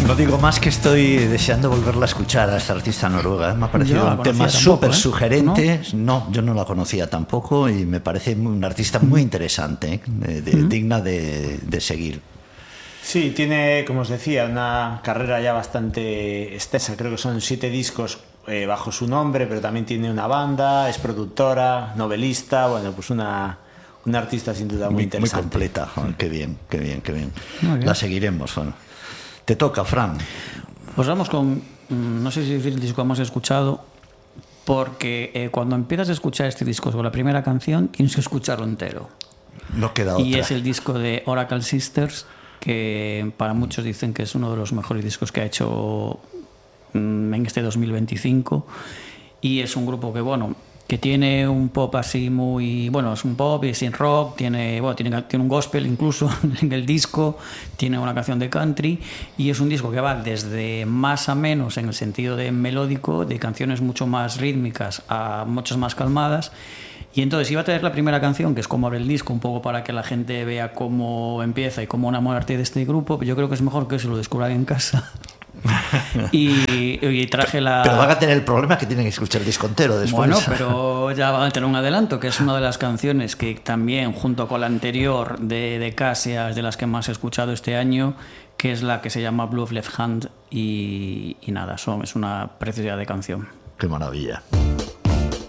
No digo más que estoy deseando volverla a escuchar a esta artista noruega. Me ha parecido un tema súper sugerente. ¿No? Yo no la conocía tampoco y me parece una artista muy interesante, digna de seguir. Sí, tiene, como os decía, una carrera ya bastante extensa. Creo que son 7 discos bajo su nombre, pero también tiene una banda, es productora, novelista. Bueno, pues una artista sin duda muy interesante. Muy completa. Joder, qué bien. La seguiremos. Bueno. Te toca, Fran. Pues vamos con, no sé si decir el disco que hemos escuchado, porque cuando empiezas a escuchar este disco con la primera canción, tienes que escucharlo entero. No queda otra. Y es el disco de Oracle Sisters, que para muchos dicen que es uno de los mejores discos que ha hecho en este 2025. Y es un grupo que, bueno, que tiene un pop así muy... Bueno, es un pop y sin rock, tiene un gospel incluso en el disco, tiene una canción de country, y es un disco que va desde más a menos en el sentido de melódico, de canciones mucho más rítmicas a muchas más calmadas. Y entonces iba a traer la primera canción, que es como abre el disco, un poco para que la gente vea cómo empieza y cómo enamorarte de este grupo, pero yo creo que es mejor que se lo descubran en casa. y traje la... Pero van a tener el problema que tienen que escuchar el disco entero después. Bueno, pero ya van a tener un adelanto, que es una de las canciones que también, junto con la anterior de Cassia, es de las que más he escuchado este año, que es la que se llama Blue of Left Hand, y nada, es una preciosidad de canción. Qué maravilla.